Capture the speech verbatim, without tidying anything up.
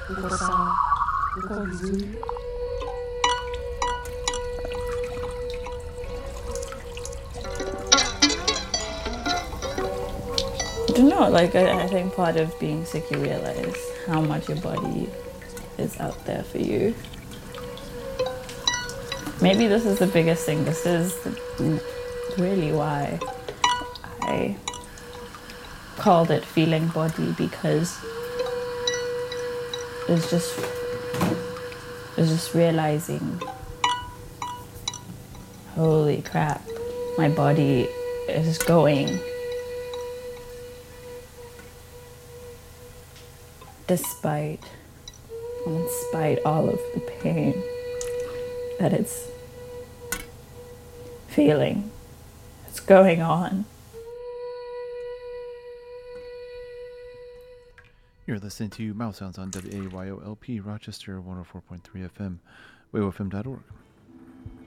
uko sawa, uko vizuri. I don't know, like I, I think part of being sick you realize how much your body is out there for you. Maybe this is the biggest thing. This is really why I called it Feeling Body, because it's just it's just realizing, holy crap, my body is going. Despite, in spite all of the pain that it's feeling, it's going on. You're listening to Mouth Sounds on W A Y O L P Rochester one oh four point three F M, W A Y O F M dot org.